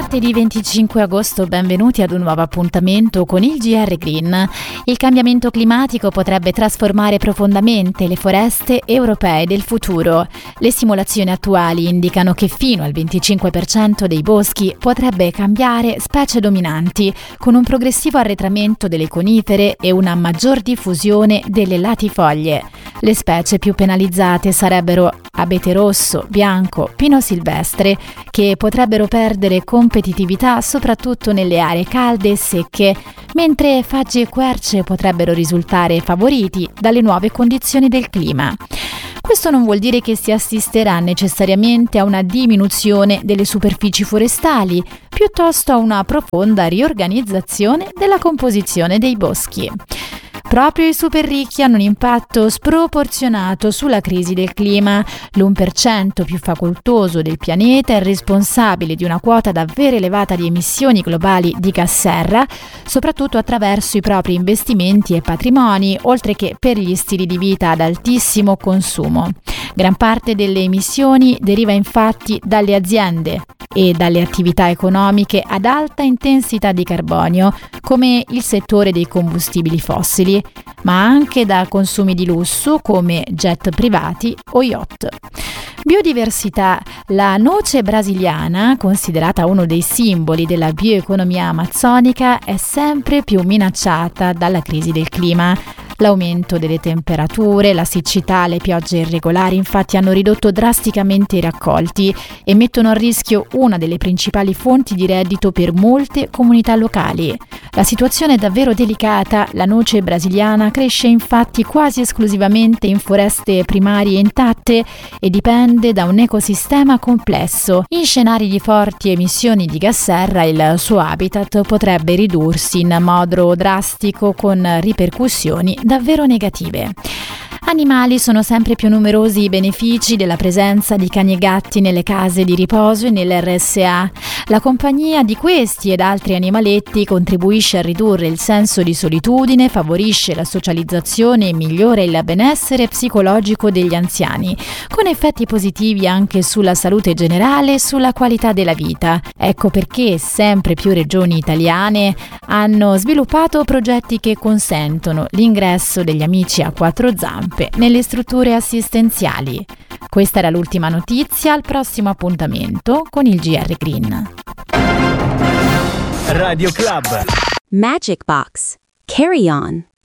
Martedì 25 agosto, benvenuti ad un nuovo appuntamento con il GR Green. Il cambiamento climatico potrebbe trasformare profondamente le foreste europee del futuro. Le simulazioni attuali indicano che fino al 25% dei boschi potrebbe cambiare specie dominanti, con un progressivo arretramento delle conifere e una maggior diffusione delle latifoglie. Le specie più penalizzate sarebbero abete rosso, bianco, pino silvestre, che potrebbero perdere competitività soprattutto nelle aree calde e secche, mentre faggi e querce potrebbero risultare favoriti dalle nuove condizioni del clima. Questo non vuol dire che si assisterà necessariamente a una diminuzione delle superfici forestali, piuttosto a una profonda riorganizzazione della composizione dei boschi. Proprio i super ricchi hanno un impatto sproporzionato sulla crisi del clima. L'1% più facoltoso del pianeta è responsabile di una quota davvero elevata di emissioni globali di gas serra, soprattutto attraverso i propri investimenti e patrimoni, oltre che per gli stili di vita ad altissimo consumo. Gran parte delle emissioni deriva infatti dalle aziende e dalle attività economiche ad alta intensità di carbonio, come il settore dei combustibili fossili, ma anche da consumi di lusso come jet privati o yacht. Biodiversità. La noce brasiliana, considerata uno dei simboli della bioeconomia amazzonica, è sempre più minacciata dalla crisi del clima. L'aumento delle temperature, la siccità, le piogge irregolari infatti hanno ridotto drasticamente i raccolti e mettono a rischio una delle principali fonti di reddito per molte comunità locali. La situazione è davvero delicata. La noce brasiliana cresce infatti quasi esclusivamente in foreste primarie intatte e dipende da un ecosistema complesso. In scenari di forti emissioni di gas serra il suo habitat potrebbe ridursi in modo drastico con ripercussioni davvero negative. Animali. Sono sempre più numerosi i benefici della presenza di cani e gatti nelle case di riposo e nell'RSA. La compagnia di questi ed altri animaletti contribuisce a ridurre il senso di solitudine, favorisce la socializzazione e migliora il benessere psicologico degli anziani, con effetti positivi anche sulla salute generale e sulla qualità della vita. Ecco perché sempre più regioni italiane hanno sviluppato progetti che consentono l'ingresso degli amici a quattro zampe nelle strutture assistenziali. Questa era l'ultima notizia, al prossimo appuntamento con il GR Green. Radio Club. Magic Box. Carry on.